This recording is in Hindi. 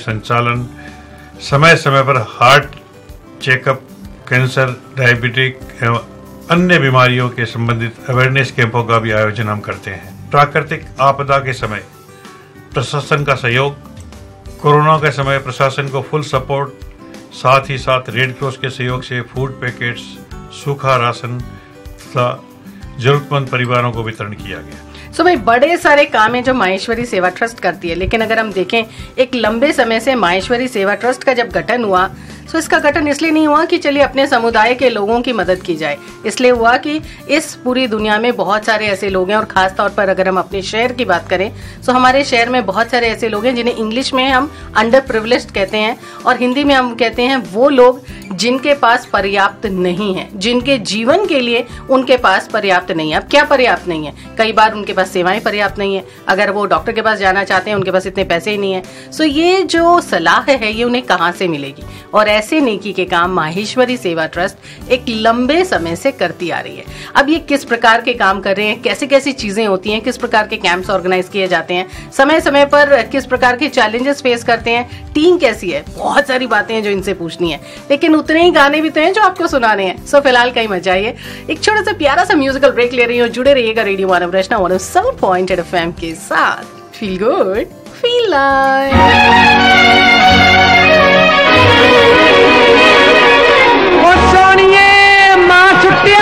संचालन, समय समय पर हार्ट चेकअप, कैंसर, डायबिटिक एवं अन्य बीमारियों के संबंधित अवेयरनेस कैंपों का भी आयोजन हम करते हैं। प्राकृतिक आपदा के समय प्रशासन का सहयोग, कोरोना के समय प्रशासन को फुल सपोर्ट, साथ ही साथ रेड क्रॉस के सहयोग से फूड पैकेट्स, सूखा राशन तथा जरूरतमंद परिवारों को वितरण किया गया। सो भाई बड़े सारे काम है जो माहेश्वरी सेवा ट्रस्ट करती है, लेकिन अगर हम देखें एक लंबे समय से माहेश्वरी सेवा ट्रस्ट का जब गठन हुआ तो इसका गठन इसलिए नहीं हुआ कि चलिए अपने समुदाय के लोगों की मदद की जाए, इसलिए हुआ कि इस पूरी दुनिया में बहुत सारे ऐसे लोग हैं, और खास तौर पर अगर हम अपने शहर की बात करें तो हमारे शहर में बहुत सारे ऐसे लोग हैं जिन्हें इंग्लिश में हम अंडर प्रिविलेज्ड कहते हैं और हिंदी में हम कहते हैं वो लोग जिनके पास पर्याप्त नहीं है, जिनके जीवन के लिए उनके पास पर्याप्त नहीं है। अब क्या पर्याप्त नहीं है? कई बार उनके पास सेवाएं पर्याप्त नहीं है, अगर वो डॉक्टर के पास जाना चाहते हैं उनके पास इतने पैसे ही नहीं है। सो ये जो सलाह है ये उन्हें कहाँ से मिलेगी? और ऐसे नेकी के काम माहेश्वरी सेवा ट्रस्ट एक लंबे समय से करती आ रही है। अब ये किस प्रकार के काम कर रहे हैं, कैसे कैसी चीजें होती हैं, किस प्रकार के कैंप्स ऑर्गेनाइज किए जाते हैं, समय समय पर किस प्रकार के चैलेंजेस फेस करते हैं, टीम कैसी है, बहुत सारी बातें हैं जो इनसे पूछनी है, लेकिन उतने ही गाने भी तो हैं जो आपको सुनाने हैं। सो फिलहाल कहीं मत जाइए, एक छोटा सा प्यारा सा म्यूजिकल ब्रेक ले रही हूँ। जुड़े रहिएगा रेडियो मानव रचना 107.8 FM के साथ। Feel good, feel like.